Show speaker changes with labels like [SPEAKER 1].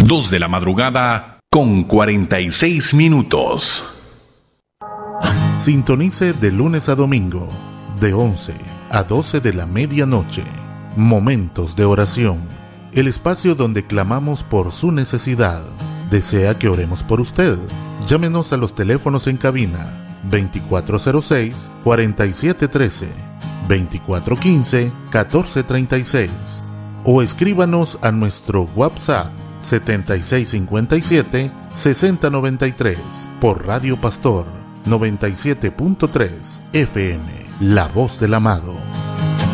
[SPEAKER 1] 2 de la madrugada con 46 minutos.
[SPEAKER 2] Sintonice de lunes a domingo, de 11 a 12 de la medianoche. Momentos de oración. El espacio donde clamamos por su necesidad. ¿Desea que oremos por usted? Llámenos a los teléfonos en cabina 2406-4713, 2415-1436 o escríbanos a nuestro WhatsApp 7657-6093 por Radio Pastor 97.3 FM, La Voz del Amado.